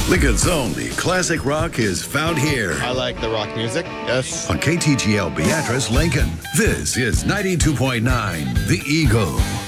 Lincoln's only classic rock is found here. I like the rock music, yes. On KTGL Beatrice, Lincoln. This is 92.9 The Eagle.